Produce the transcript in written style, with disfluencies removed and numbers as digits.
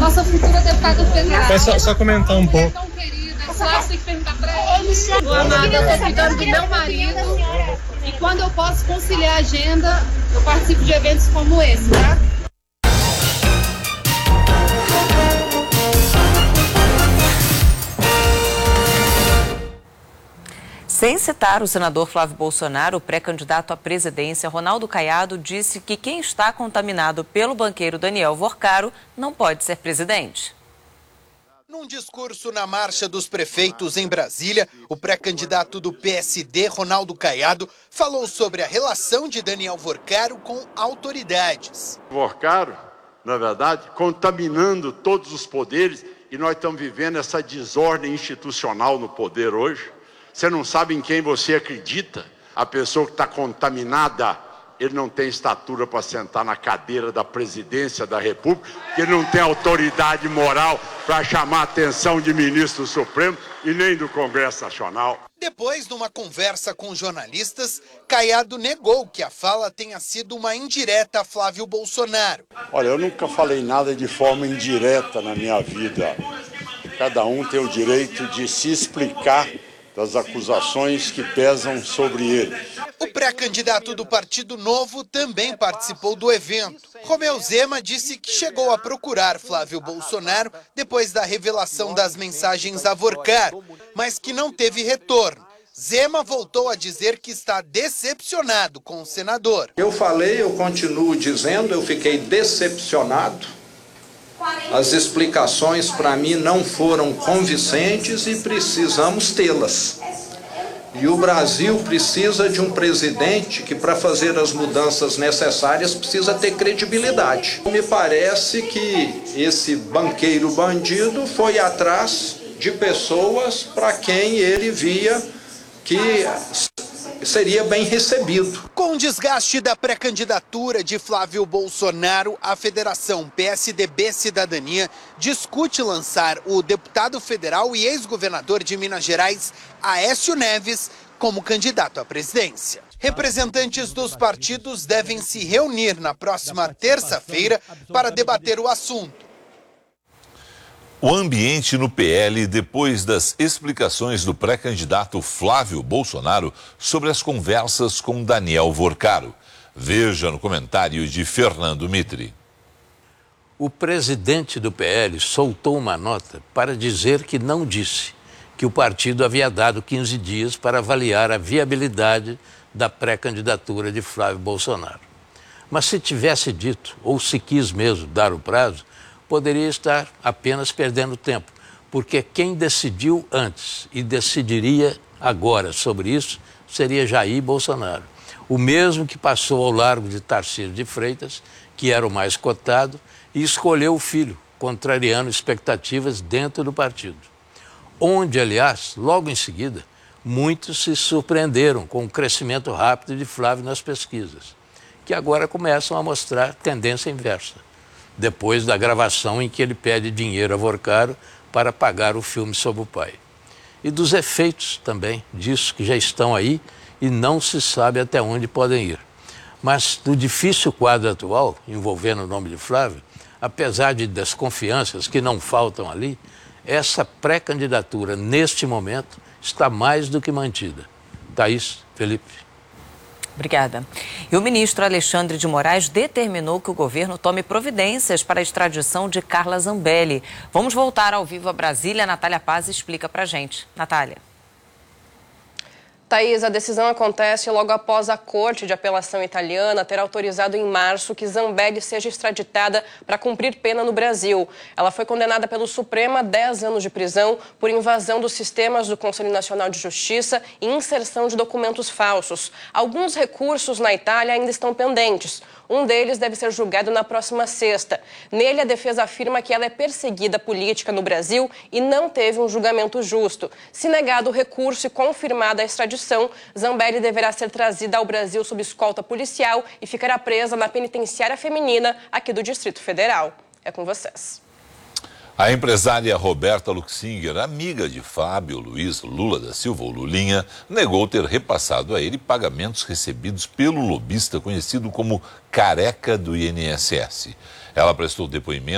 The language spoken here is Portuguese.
nossa futura deputada federal. Posso só comentar um pouco? Tão querida, só tem que perguntar pra ela. Boa, amada, eu tô cuidando do meu marido. E quando eu posso conciliar a agenda, eu participo de eventos como esse, tá? Sem citar o senador Flávio Bolsonaro, o pré-candidato à presidência, Ronaldo Caiado, disse que quem está contaminado pelo banqueiro Daniel Vorcaro não pode ser presidente. Num discurso na Marcha dos Prefeitos em Brasília, o pré-candidato do PSD, Ronaldo Caiado, falou sobre a relação de Daniel Vorcaro com autoridades. Vorcaro, na verdade, contaminando todos os poderes, e nós estamos vivendo essa desordem institucional no poder hoje. Você não sabe em quem você acredita. A pessoa que está contaminada, ele não tem estatura para sentar na cadeira da presidência da República, ele não tem autoridade moral para chamar a atenção de ministro supremo e nem do Congresso Nacional. Depois, numa conversa com jornalistas, Caiado negou que a fala tenha sido uma indireta a Flávio Bolsonaro. Olha, eu nunca falei nada de forma indireta na minha vida. Cada um tem o direito de se explicar das acusações que pesam sobre ele. O pré-candidato do Partido Novo também participou do evento. Romeu Zema disse que chegou a procurar Flávio Bolsonaro depois da revelação das mensagens a Vorcaro, mas que não teve retorno. Zema voltou a dizer que está decepcionado com o senador. Eu falei, eu continuo dizendo, eu fiquei decepcionado. As explicações para mim não foram convincentes e precisamos tê-las. E o Brasil precisa de um presidente que, para fazer as mudanças necessárias, precisa ter credibilidade. Me parece que esse banqueiro bandido foi atrás de pessoas para quem ele via que seria bem recebido. Com o desgaste da pré-candidatura de Flávio Bolsonaro, a Federação PSDB Cidadania discute lançar o deputado federal e ex-governador de Minas Gerais, Aécio Neves, como candidato à presidência. Representantes dos partidos devem se reunir na próxima terça-feira para debater o assunto. O ambiente no PL depois das explicações do pré-candidato Flávio Bolsonaro sobre as conversas com Daniel Vorcaro. Veja no comentário de Fernando Mitri. O presidente do PL soltou uma nota para dizer que não disse, que o partido havia dado 15 dias para avaliar a viabilidade da pré-candidatura de Flávio Bolsonaro. Mas se tivesse dito, ou se quis mesmo dar o prazo, poderia estar apenas perdendo tempo, porque quem decidiu antes e decidiria agora sobre isso seria Jair Bolsonaro, o mesmo que passou ao largo de Tarcísio de Freitas, que era o mais cotado, e escolheu o filho, contrariando expectativas dentro do partido. Onde, aliás, logo em seguida, muitos se surpreenderam com o crescimento rápido de Flávio nas pesquisas, que agora começam a mostrar tendência inversa, depois da gravação em que ele pede dinheiro a Vorcaro para pagar o filme sobre o pai. E dos efeitos também disso que já estão aí e não se sabe até onde podem ir. Mas do difícil quadro atual, envolvendo o nome de Flávio, apesar de desconfianças que não faltam ali, essa pré-candidatura, neste momento, está mais do que mantida. Thaís, Felipe. Obrigada. E o ministro Alexandre de Moraes determinou que o governo tome providências para a extradição de Carla Zambelli. Vamos voltar ao vivo a Brasília. A Natália Paz explica pra gente. Natália. Thaís, a decisão acontece logo após a Corte de Apelação Italiana ter autorizado em março que Zambelli seja extraditada para cumprir pena no Brasil. Ela foi condenada pelo Supremo a 10 anos de prisão por invasão dos sistemas do Conselho Nacional de Justiça e inserção de documentos falsos. Alguns recursos na Itália ainda estão pendentes. Um deles deve ser julgado na próxima sexta. Nele, a defesa afirma que ela é perseguida política no Brasil e não teve um julgamento justo. Se negado o recurso e confirmada a extradição, Zambelli deverá ser trazida ao Brasil sob escolta policial e ficará presa na penitenciária feminina aqui do Distrito Federal. É com vocês. A empresária Roberta Luxinger, amiga de Fábio Luiz Lula da Silva, ou Lulinha, negou ter repassado a ele pagamentos recebidos pelo lobista conhecido como Careca do INSS. Ela prestou depoimento